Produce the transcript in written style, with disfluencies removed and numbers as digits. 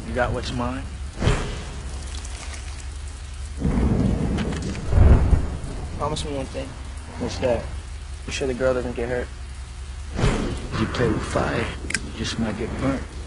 You got what's mine? Promise me one thing. What's that? You sure the girl doesn't get hurt? You play with fire, you just might get burnt.